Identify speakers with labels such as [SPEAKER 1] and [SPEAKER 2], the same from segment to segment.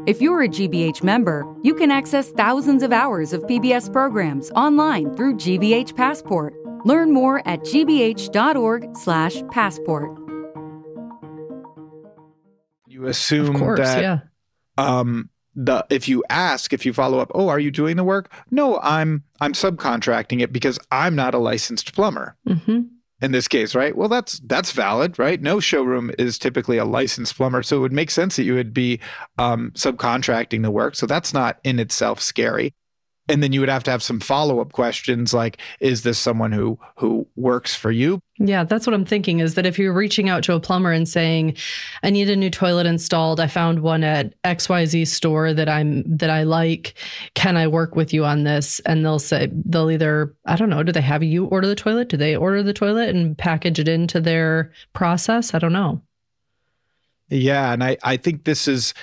[SPEAKER 1] If you're a GBH member, you can access thousands of hours of PBS programs online through GBH Passport. Learn more at gbh.org/passport.
[SPEAKER 2] You assume
[SPEAKER 3] Of course,
[SPEAKER 2] that if you follow up, oh, are you doing the work? No, I'm subcontracting it because I'm not a licensed plumber.
[SPEAKER 3] Mm-hmm.
[SPEAKER 2] In this case, right? Well, that's valid, right? No showroom is typically a licensed plumber, so it would make sense that you would be subcontracting the work. So that's not in itself scary. And then you would have to have some follow-up questions like, is this someone who works for you?
[SPEAKER 3] Yeah, that's what I'm thinking, is that if you're reaching out to a plumber and saying, I need a new toilet installed, I found one at XYZ store that I like, can I work with you on this? And they'll either, I don't know, do they have you order the toilet? Do they order the toilet and package it into their process? I don't know.
[SPEAKER 2] Yeah, and I think this is...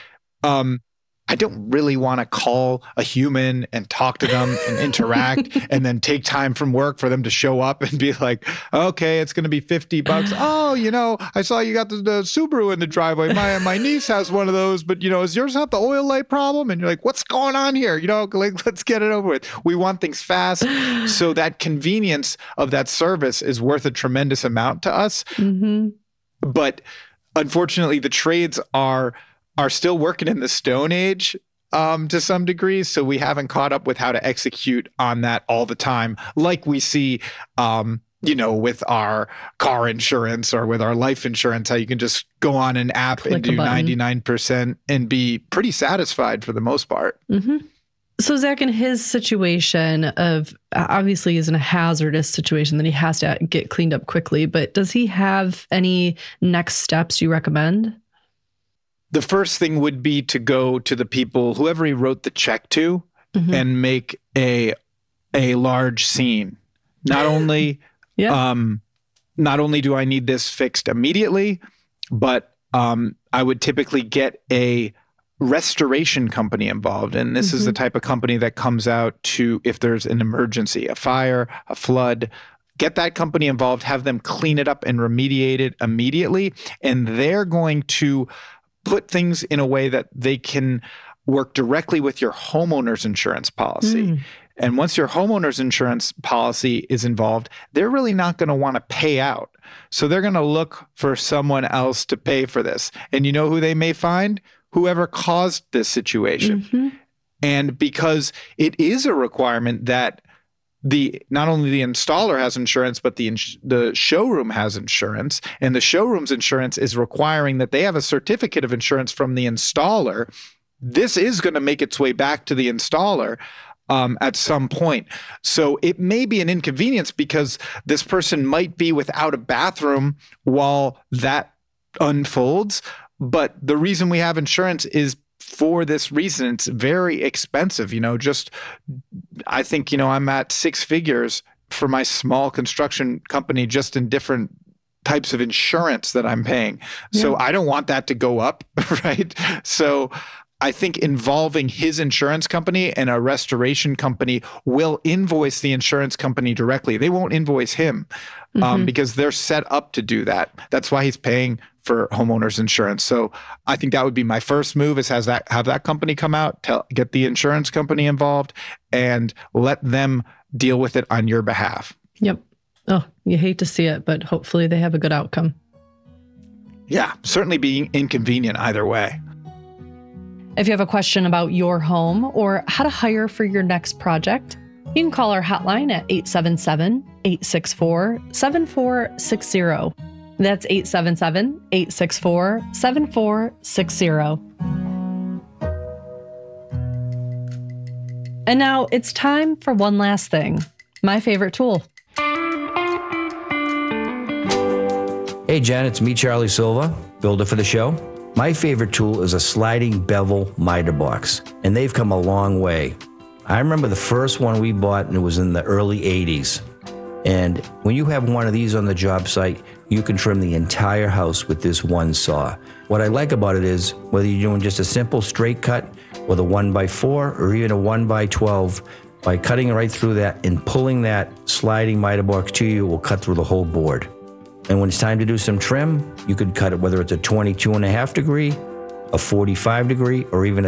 [SPEAKER 2] I don't really want to call a human and talk to them and interact and then take time from work for them to show up and be like, okay, it's going to be $50. Oh, I saw you got the Subaru in the driveway. My niece has one of those, but is yours have the oil light problem? And you're like, what's going on here? Let's get it over with. We want things fast. So that convenience of that service is worth a tremendous amount to us.
[SPEAKER 3] Mm-hmm.
[SPEAKER 2] But unfortunately, the trades are still working in the Stone Age to some degree. So we haven't caught up with how to execute on that all the time, like we see, with our car insurance or with our life insurance, how you can just go on an app
[SPEAKER 3] Click
[SPEAKER 2] and do 99% and be pretty satisfied for the most part.
[SPEAKER 3] Mm-hmm. So Zach, in his situation of, obviously he's in a hazardous situation that he has to get cleaned up quickly, but does he have any next steps you recommend?
[SPEAKER 2] The first thing would be to go to the people, whoever he wrote the check to, mm-hmm. and make a large scene. Not only do I need this fixed immediately, but I would typically get a restoration company involved. And this mm-hmm. is the type of company that comes out to, if there's an emergency, a fire, a flood, get that company involved, have them clean it up and remediate it immediately. And they're going to put things in a way that they can work directly with your homeowner's insurance policy. Mm. And once your homeowner's insurance policy is involved, they're really not going to want to pay out. So they're going to look for someone else to pay for this. And you know who they may find? Whoever caused this situation. Mm-hmm. And because it is a requirement that not only the installer has insurance, but the showroom has insurance, and the showroom's insurance is requiring that they have a certificate of insurance from the installer. This is going to make its way back to the installer at some point. So it may be an inconvenience because this person might be without a bathroom while that unfolds. But the reason we have insurance is for this reason. It's very expensive, I think, I'm at 6 figures for my small construction company just in different types of insurance that I'm paying. Yeah. So I don't want that to go up, right? So I think involving his insurance company and a restoration company will invoice the insurance company directly. They won't invoice him mm-hmm. Because they're set up to do that. That's why he's paying for homeowners insurance. So I think that would be my first move, is have that company come out, get the insurance company involved, and let them deal with it on your behalf.
[SPEAKER 3] Yep. Oh, you hate to see it, but hopefully they have a good outcome.
[SPEAKER 2] Yeah, certainly being inconvenient either way.
[SPEAKER 3] If you have a question about your home or how to hire for your next project, you can call our hotline at 877-864-7460. That's 877-864-7460. And now it's time for one last thing. My favorite tool.
[SPEAKER 4] Hey, Jen, it's me, Charlie Silva, builder for the show. My favorite tool is a sliding bevel miter box, and they've come a long way. I remember the first one we bought, and it was in the early 80s. And when you have one of these on the job site, you can trim the entire house with this one saw. What I like about it is, whether you're doing just a simple straight cut with a 1x4 or even a 1x12, by cutting right through that and pulling that sliding miter box to you, will cut through the whole board. And when it's time to do some trim, you could cut it whether it's a 22.5 degree, a 45 degree, or even a